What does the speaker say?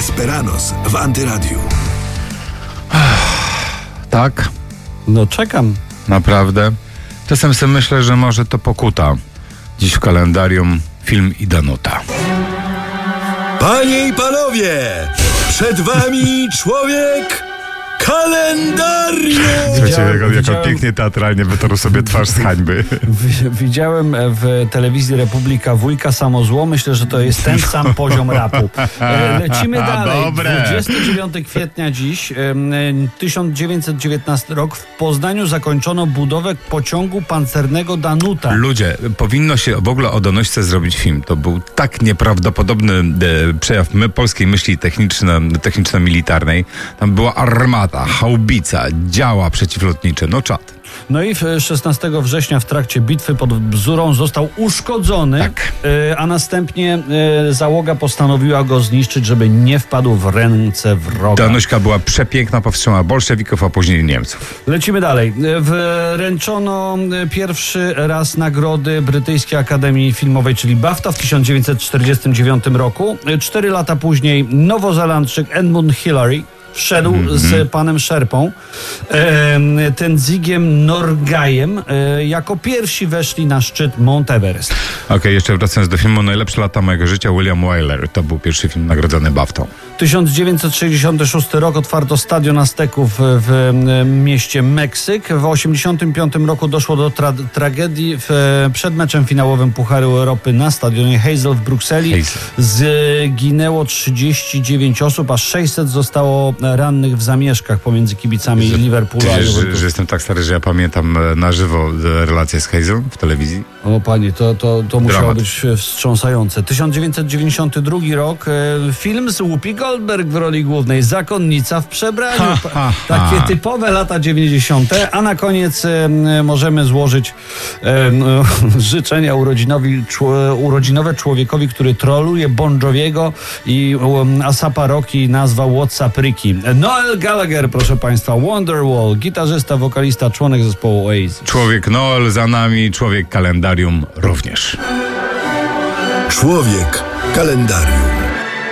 Desperados w Antyradiu. Tak? No czekam. Naprawdę? Czasem sobie myślę, że może to pokuta. Dziś w kalendarium film i Danuta. Panie i panowie, przed wami człowiek kalendarium! Słuchajcie, jak on pięknie teatralnie wytarł sobie twarz z hańby. Widziałem w telewizji Republika wujka Samozło. Myślę, że to jest ten sam poziom rapu. Lecimy dalej. Dobre. 29 kwietnia dziś, 1919 rok. W Poznaniu zakończono budowę pociągu pancernego Danuta. Ludzie, powinno się w ogóle o Danuśce zrobić film. To był tak nieprawdopodobny przejaw polskiej myśli techniczno-militarnej. Tam była armata, haubica, działa przeciwlotnicze. No czad. No i 16 września w trakcie bitwy pod Bzurą został uszkodzony, Tak. A następnie załoga postanowiła go zniszczyć, żeby nie wpadł w ręce wroga. Danuśka była przepiękna, powstrzymała bolszewików, a później Niemców. Lecimy dalej. Wręczono pierwszy raz nagrody Brytyjskiej Akademii Filmowej, czyli BAFTA w 1949 roku. 4 lata później Nowozelandczyk Edmund Hillary wszedł z panem Sherpą, Tenzingiem Norgajem, jako pierwsi weszli na szczyt Mount Everest. Okej, jeszcze wracając do filmu Najlepsze lata mojego życia, William Wyler. To był pierwszy film nagrodzony BAFTą. 1966 rok otwarto stadion Azteków w mieście Meksyk. W 1985 roku doszło do tragedii przed meczem finałowym Pucharu Europy na stadionie Heysel w Brukseli. Zginęło 39 osób, a 600 zostało rannych w zamieszkach pomiędzy kibicami Liverpoolu a Juventusu. Że jestem tak stary, że ja pamiętam na żywo relacje z Heysel w telewizji. O panie, to musiało Dramat. być wstrząsające. 1992 rok, film z Whoopi Goldberg w roli głównej, Zakonnica w przebraniu. Takie typowe lata 90. A na koniec możemy złożyć życzenia urodzinowe człowiekowi, który troluje Bon Joviego i A$AP Rocky nazwał WhatsApp Ricky. Noel Gallagher, proszę państwa, Wonderwall, gitarzysta, wokalista, członek zespołu Oasis. Człowiek Noel za nami, człowiek kalendarium również. Człowiek kalendarium.